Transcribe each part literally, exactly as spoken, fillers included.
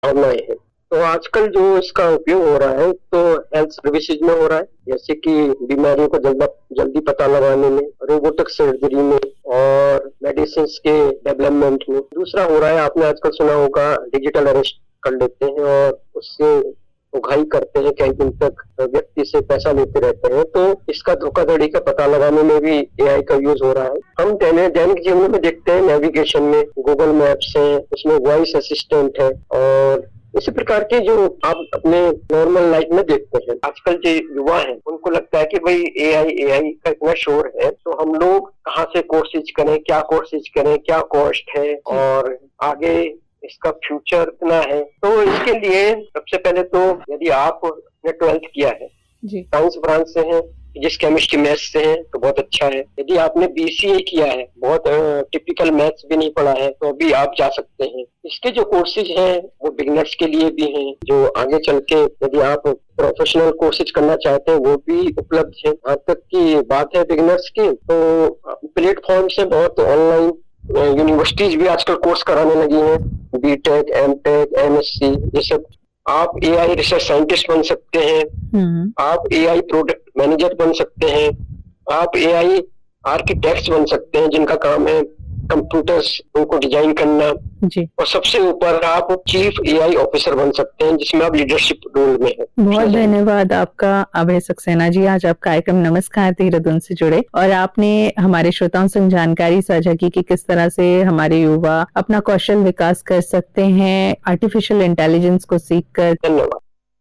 भावनाएँ हैं। तो आजकल जो इसका उपयोग हो रहा है, तो हेल्थ सर्विसेज़ में हो रहा है, जैसे कि बीमारियों को जल्दा जल्दी पता लगाने में, रोबोटिक सर्जरी में और मेडिसिन्स के डेवलपमेंट में। दूसरा हो रहा है, आपने आजकल सुना होगा डिजिटल अरेस्ट कर लेते हैं और उससे उगाही करते हैं, कई दिन तक व्यक्ति से पैसा लेते रहते हैं, तो इसका धोखाधड़ी का पता लगाने में भी एआई का यूज़ हो रहा है। हम दैनि दैनिक जीवन में देखते हैं नेविगेशन में गूगल मैप्स है, उसमें वॉइस असिस्टेंट है और इसी प्रकार के जो आप अपने नॉर्मल लाइफ में देखते हैं। आजकल जो युवा हैं, उनको लगता है कि भई एआई एआई का इतना शोर है, तो हम लोग कहाँ से कोर्सेज़ करें, क्या कोर्सेज़ करें, क्या कॉस्ट है और आगे इसका फ्यूचर इतना है। तो इसके लिए सबसे पहले तो यदि आपने ट्वेल्थ किया है, जी। साइंस ब्रांच से हैं, फिजिक्स, केमिस्ट्री, मैथ्स से हैं, तो बहुत अच्छा है। यदि आपने बीसीए किया है, बहुत अ, टिपिकल मैथ्स भी नहीं पढ़ा है, तो अभी आप जा सकते हैं। इसके जो कोर्सेज़ हैं, वो बिगिनर्स के लिए भी हैं, जो आगे चल के यदि आप प्रोफेशनल कोर्सेज़ करना चाहते हैं, वो भी उपलब्ध हैं। जहाँ तक की बात है बिगिनर्स की, तो अ, प्लेटफ़ॉर्म्स हैं बहुत ऑनलाइन अ, यूनिवर्सिटीज़ भी आजकल कोर्स कराने लगी हैं, बीटेक, एमटेक, एमएससी ये सब। आप एआई रिसर्च साइंटिस्ट बन सकते हैं, हुँ। आप एआई प्रोडक्ट मैनेजर बन सकते हैं, आप एआई आर्किटेक्ट्स बन सकते हैं, जिनका काम है कंप्यूटर्स उनको डिज़ाइन करना जी। और सबसे ऊपर आप चीफ एआई ऑफिसर बन सकते हैं, जिसमें आप लीडरशिप रोल में हैं। बहुत धन्यवाद आपका अभय सक्सेना जी, आज आप कार्यक्रम नमस्कार देहरादून से जुड़े और आपने हमारे श्रोताओं से जानकारी साझा की कि किस तरह से हमारे युवा अपना कौशल विकास कर सकते हैं आर्टिफिशियल इंटेलिजेंस को सीखकर। धन्यवाद।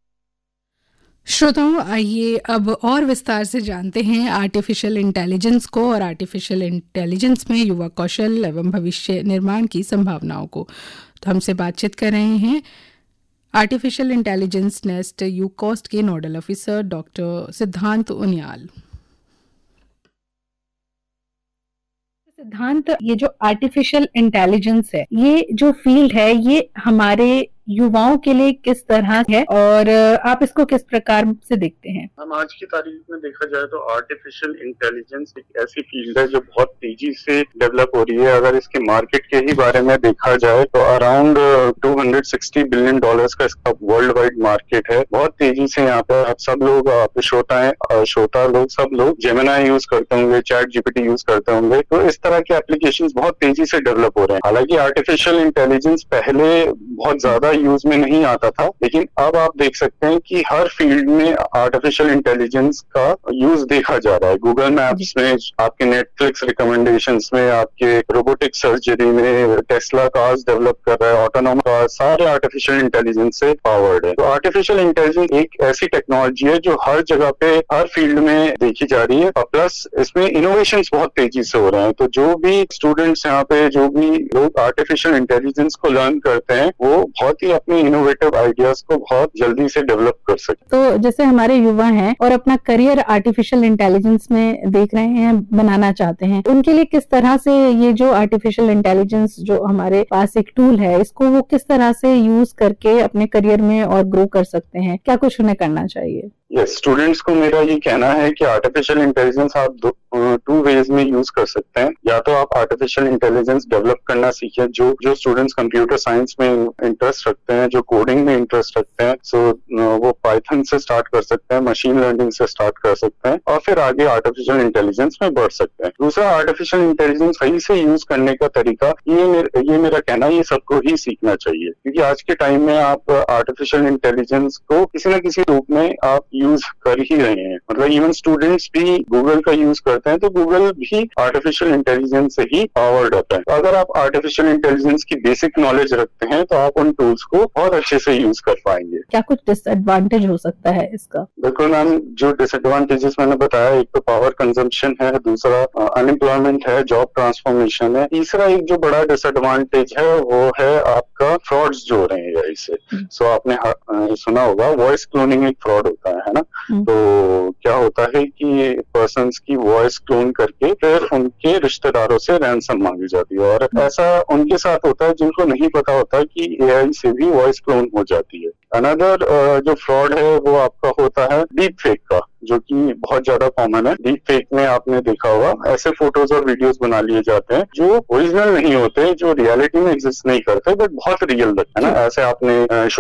श्रोताओं, आइए अब और विस्तार से जानते हैं आर्टिफिशियल इंटेलिजेंस को और आर्टिफिशियल इंटेलिजेंस में युवा कौशल एवं भविष्य निर्माण की संभावनाओं को। तो हमसे बातचीत कर रहे हैं आर्टिफिशियल इंटेलिजेंस नेस्ट यूकॉस्ट के नोडल ऑफिसर डॉक्टर सिद्धांत उनियाल। सिद्धांत, ये जो आर्टिफिशियल इंटेलिजेंस है, ये जो फील्ड है, ये हमारे युवाओं के लिए किस तरह है और आप इसको किस प्रकार से देखते हैं? हम आज की तारीख में देखा जाए तो आर्टिफिशियल इंटेलिजेंस एक ऐसी फील्ड है जो बहुत तेजी से डेवलप हो रही है। अगर इसके मार्केट के ही बारे में देखा जाए तो around two hundred sixty billion dollars का इसका वर्ल्ड वाइड मार्केट है। बहुत तेजी से यहाँ पर आप सब लोग, आप श्रोता है श्रोता लोग सब लोग जेमिनाई यूज करते होंगे, चैट जीपीटी यूज करते होंगे, तो इस तरह के एप्लीकेशंस बहुत तेजी से डेवलप हो रहे हैं। हालांकि आर्टिफिशियल इंटेलिजेंस पहले बहुत ज्यादा यूज में नहीं आता था, लेकिन अब आप देख सकते हैं कि हर फील्ड में आर्टिफिशियल इंटेलिजेंस का यूज देखा जा रहा है। गूगल मैप्स में, आपके नेटफ्लिक्स रिकमेंडेशंस में, आपके रोबोटिक सर्जरी में, टेस्ला कार्स डेवलप कर रहा है, ऑटोनोमस कार्स, सारे आर्टिफिशियल इंटेलिजेंस से पावर्ड है। तो आर्टिफिशियल इंटेलिजेंस एक ऐसी टेक्नोलॉजी है जो हर जगह पे, हर फील्ड में देखी जा रही है और प्लस इसमें इनोवेशन बहुत तेजी से हो रहे हैं। तो जो भी स्टूडेंट्स यहाँ पे, जो भी लोग आर्टिफिशियल इंटेलिजेंस को लर्न करते हैं, वो बहुत ही अपने इनोवेटिव आइडियाज को बहुत जल्दी से डेवलप कर सकते। तो जैसे हमारे युवा हैं और अपना करियर आर्टिफिशियल इंटेलिजेंस में देख रहे हैं, बनाना चाहते हैं, उनके लिए किस तरह से ये जो आर्टिफिशियल इंटेलिजेंस जो हमारे पास एक टूल है, इसको वो किस तरह से यूज करके अपने करियर में और ग्रो कर सकते हैं? क्या कुछ उन्हें करना चाहिए? यस, स्टूडेंट्स को मेरा ये कहना है कि आर्टिफिशियल इंटेलिजेंस आप दो टू वेज में यूज कर सकते हैं। या तो आप आर्टिफिशियल इंटेलिजेंस डेवलप करना सीखें, जो जो स्टूडेंट्स कंप्यूटर साइंस में इंटरेस्ट रखते हैं, जो कोडिंग में इंटरेस्ट रखते हैं, सो वो पाइथन से स्टार्ट कर सकते हैं, मशीन लर्निंग से स्टार्ट कर सकते हैं और फिर आगे आर्टिफिशियल इंटेलिजेंस में बढ़ सकते हैं। दूसरा, आर्टिफिशियल इंटेलिजेंस सही से यूज करने का तरीका, ये मेर, ये मेरा कहना है, ये सबको ही सीखना चाहिए, क्योंकि आज के टाइम में आप आर्टिफिशियल इंटेलिजेंस को किसी न किसी रूप में आप यूज कर ही रहे हैं। मतलब इवन स्टूडेंट्स भी गूगल का यूज करते हैं, तो गूगल भी आर्टिफिशियल इंटेलिजेंस से ही पावर्ड होता है। तो अगर आप आर्टिफिशियल इंटेलिजेंस की बेसिक नॉलेज रखते हैं तो आप उन टूल्स को बहुत अच्छे से यूज कर पाएंगे। क्या कुछ डिसएडवांटेज हो सकता है इसका? बिल्कुल मैम, जो डिसएडवांटेजेस मैंने बताया, एक तो पावर कंजम्पशन है, दूसरा अनएम्प्लॉयमेंट है, जॉब ट्रांसफॉर्मेशन है, तीसरा एक जो बड़ा डिसएडवांटेज है वो है आपका फ्रॉड्स जो हो रहे हैं इससे। सो आपने सुना होगा वॉइस क्लोनिंग एक फ्रॉड होता है है ना। तो क्या होता है कि पर्सन्स की वॉइस क्लोन करके फिर उनके रिश्तेदारों से रैंसम मांगी जाती है, और ऐसा उनके साथ होता है जिनको नहीं पता होता कि एआई से भी वॉइस क्लोन हो जाती है। अनदर जो फ्रॉड है वो आपका होता है डीप फेक का, जो कि बहुत ज्यादा कॉमन है। डीप फेक में आपने देखा होगा ऐसे फोटोज और वीडियोस बना लिए जाते हैं जो ओरिजिनल नहीं होते, जो रियलिटी में एग्जिस्ट नहीं करते, बट बहुत रियल लगते हैं ना। ऐसे आपने